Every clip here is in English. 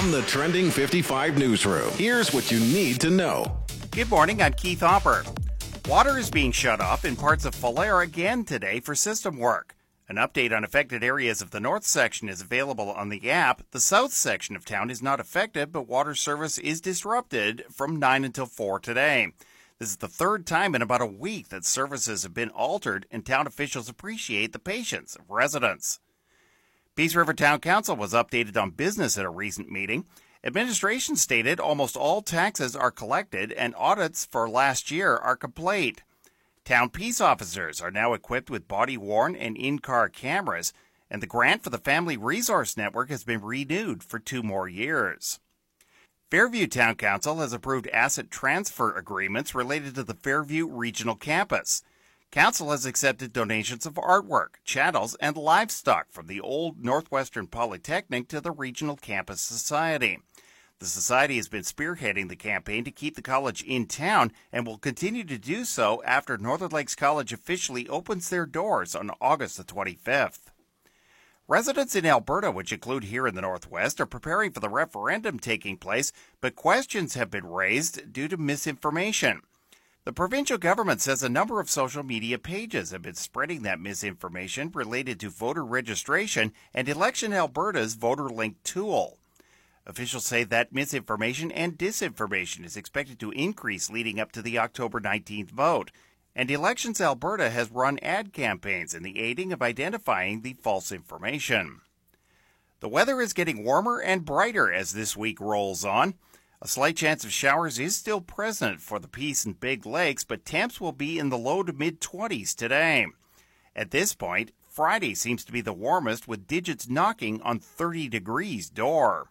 From the Trending 55 newsroom, here's what you need to know. Good morning, I'm Keith Hopper. Water is being shut off in parts of Falher again today for system work. An update on affected areas of the north section is available on the app. The south section of town is not affected, but water service is disrupted from 9 until 4 today. This is the third time in about a week that services have been altered, and town officials appreciate the patience of residents. Peace River Town Council was updated on business at a recent meeting. Administration stated almost all taxes are collected and audits for last year are complete. Town peace officers are now equipped with body-worn and in-car cameras, and the grant for the Family Resource Network has been renewed for 2 more years. Fairview Town Council has approved asset transfer agreements related to the Fairview Regional Campus. Council has accepted donations of artwork, chattels, and livestock from the old Northwestern Polytechnic to the Regional Campus Society. The Society has been spearheading the campaign to keep the college in town and will continue to do so after Northern Lakes College officially opens their doors on August the 25th. Residents in Alberta, which include here in the Northwest, are preparing for the referendum taking place, but questions have been raised due to misinformation. The provincial government says a number of social media pages have been spreading that misinformation related to voter registration and Election Alberta's Voter Link tool. Officials say that misinformation and disinformation is expected to increase leading up to the October 19th vote, and Elections Alberta has run ad campaigns in the aiding of identifying the false information. The weather is getting warmer and brighter as this week rolls on. A slight chance of showers is still present for the Peace and Big Lakes, but temps will be in the low to mid-20s today. At this point, Friday seems to be the warmest, with digits knocking on 30 degrees door.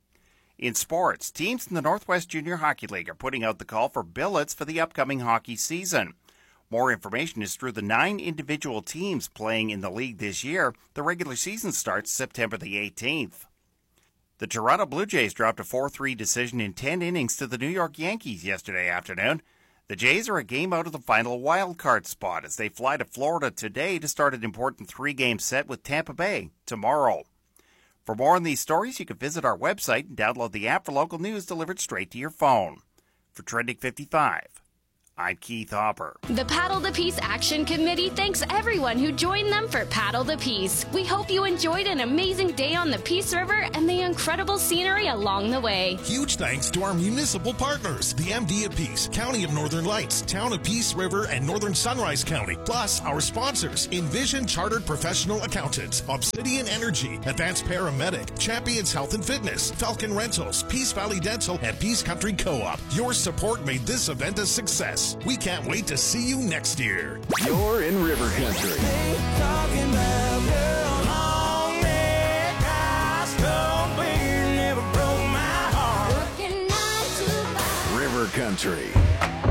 In sports, teams in the Northwest Junior Hockey League are putting out the call for billets for the upcoming hockey season. More information is through the 9 individual teams playing in the league this year. The regular season starts September the 18th. The Toronto Blue Jays dropped a 4-3 decision in 10 innings to the New York Yankees yesterday afternoon. The Jays are a game out of the final wild-card spot as they fly to Florida today to start an important 3-game set with Tampa Bay tomorrow. For more on these stories, you can visit our website and download the app for local news delivered straight to your phone. For Trending 55, I'm Keith Hopper. The Paddle the Peace Action Committee thanks everyone who joined them for Paddle the Peace. We hope you enjoyed an amazing day on the Peace River and the incredible scenery along the way. Huge thanks to our municipal partners, the MD of Peace, County of Northern Lights, Town of Peace River, and Northern Sunrise County. Plus, our sponsors, Envision Chartered Professional Accountants, Obsidian Energy, Advanced Paramedic, Champions Health and Fitness, Falcon Rentals, Peace Valley Dental, and Peace Country Co-op. Your support made this event a success. We can't wait to see you next year. You're in River Country. River Country.